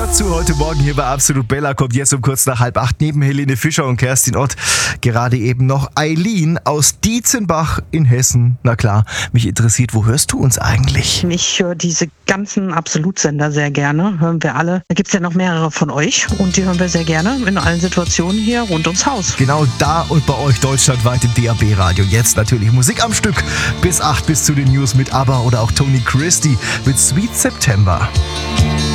dazu heute Morgen hier bei Absolut Bella. Kommt jetzt um kurz nach 7:30 neben Helene Fischer und Kerstin Ott gerade eben noch Eileen aus Dietzenbach in Hessen. Na klar, mich interessiert, wo hörst du uns eigentlich? Ich höre diese ganzen Absolutsender sehr gerne, hören wir alle. Da gibt es ja noch mehrere von euch und die hören wir sehr gerne in allen Situationen hier rund ums Haus. Genau da und bei euch deutschlandweit im DAB-Radio. Jetzt natürlich Musik am Stück bis 8 bis zu den News mit ABBA oder auch Tony Christie mit Sweet September.